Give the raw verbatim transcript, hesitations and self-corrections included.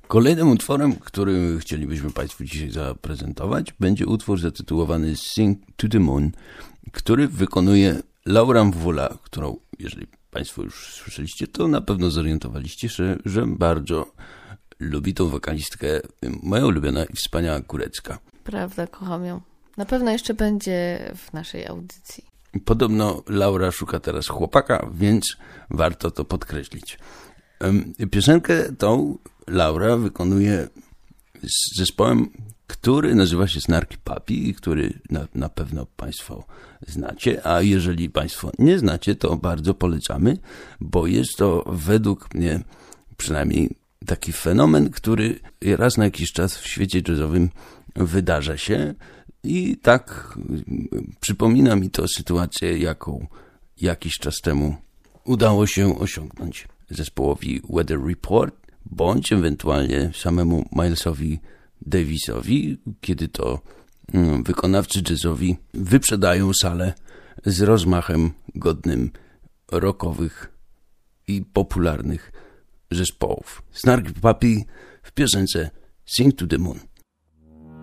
Kolejnym utworem, który chcielibyśmy Państwu dzisiaj zaprezentować, będzie utwór zatytułowany Sing to the Moon, który wykonuje Laura Mvula, którą, jeżeli Państwo już słyszeliście, to na pewno zorientowaliście się, że bardzo lubi tą wokalistkę, moja ulubiona i wspaniała Górecka. Prawda, kocham ją. Na pewno jeszcze będzie w naszej audycji. Podobno Laura szuka teraz chłopaka, więc warto to podkreślić. Piosenkę tą Laura wykonuje z zespołem, który nazywa się Snarky Puppy i który na, na pewno Państwo znacie, a jeżeli Państwo nie znacie, to bardzo polecamy, bo jest to według mnie przynajmniej taki fenomen, który raz na jakiś czas w świecie jazzowym wydarza się i tak przypomina mi to sytuację, jaką jakiś czas temu udało się osiągnąć zespołowi Weather Report, bądź ewentualnie samemu Milesowi Davisowi, kiedy to wykonawcy jazzowi wyprzedają salę z rozmachem godnym rockowych i popularnych zespołów. Snarky Puppy w piosence Sing to the Moon.